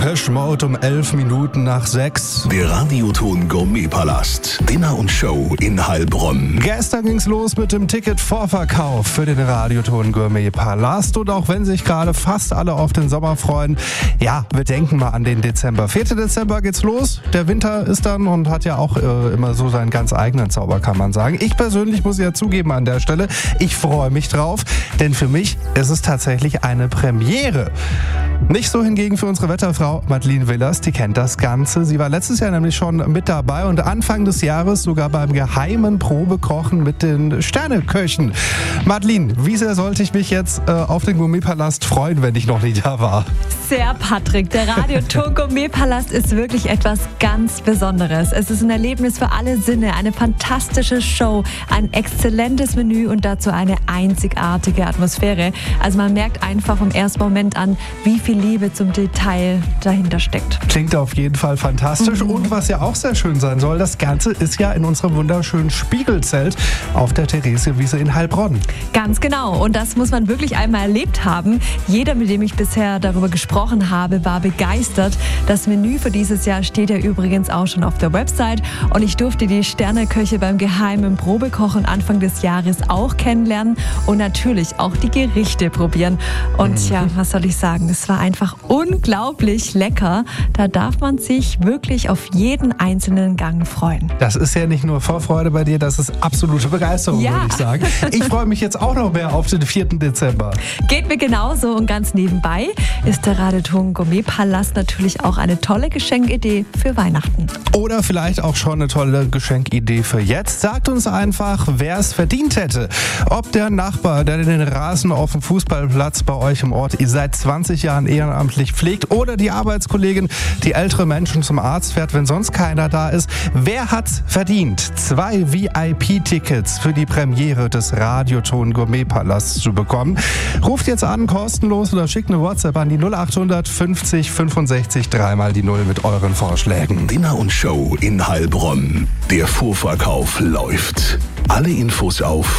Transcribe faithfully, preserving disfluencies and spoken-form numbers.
Depeche Mode um elf Minuten nach sechs. Der Radioton Gourmet-Palast. Dinner und Show in Heilbronn. Gestern ging's los mit dem Ticketvorverkauf für den Radioton Gourmet-Palast. Und auch wenn sich gerade fast alle auf den Sommer freuen, ja, wir denken mal an den Dezember. vierten Dezember geht's los. Der Winter ist dann und hat ja auch äh, immer so seinen ganz eigenen Zauber, kann man sagen. Ich persönlich muss ja zugeben an der Stelle, ich freue mich drauf, denn für mich ist es tatsächlich eine Premiere. Nicht so hingegen für unsere Wetterfrau Madeleine Willers, die kennt das Ganze. Sie war letztes Jahr nämlich schon mit dabei und Anfang des Jahres sogar beim geheimen Probekochen mit den Sterneköchen. Madeleine, wie sehr sollte ich mich jetzt äh, auf den Gourmet-Palast freuen, wenn ich noch nie da war? Sehr, Patrick. Der Radioton Gourmet-Palast ist wirklich etwas ganz Besonderes. Es ist ein Erlebnis für alle Sinne, eine fantastische Show, ein exzellentes Menü und dazu eine einzigartige Atmosphäre. Also man merkt einfach vom ersten Moment an, wie viel Liebe zum Detail dahinter steckt. Klingt auf jeden Fall fantastisch. Mhm. Und was ja auch sehr schön sein soll, das Ganze ist ja in unserem wunderschönen Spiegelzelt auf der Theresienwiese in Heilbronn. Ganz genau. Und das muss man wirklich einmal erlebt haben. Jeder, mit dem ich bisher darüber gesprochen habe, war begeistert. Das Menü für dieses Jahr steht ja übrigens auch schon auf der Website. Und ich durfte die Sterneköche beim geheimen Probekochen Anfang des Jahres auch kennenlernen und natürlich auch die Gerichte probieren. Und mhm. ja, was soll ich sagen? Es war einfach unglaublich lecker. Da darf man sich wirklich auf jeden einzelnen Gang freuen. Das ist ja nicht nur Vorfreude bei dir, das ist absolute Begeisterung, ja. würde ich sagen. Ich freue mich jetzt auch noch mehr auf den vierten Dezember. Geht mir genauso und ganz nebenbei ist der Radioton Gourmet-Palast natürlich auch eine tolle Geschenkidee für Weihnachten. Oder vielleicht auch schon eine tolle Geschenkidee für jetzt. Sagt uns einfach, wer es verdient hätte. Ob der Nachbar, der den Rasen auf dem Fußballplatz bei euch im Ort seit zwanzig Jahren ehrenamtlich pflegt, oder die Arbeitskollegin, die ältere Menschen zum Arzt fährt, wenn sonst keiner da ist. Wer hat's verdient, zwei V I P-Tickets für die Premiere des Radioton Gourmet-Palasts zu bekommen? Ruft jetzt an, kostenlos, oder schickt eine WhatsApp an die null acht fünfzig fünfundsechzig dreimal die Null mit euren Vorschlägen. Dinner und Show in Heilbronn. Der Vorverkauf läuft. Alle Infos auf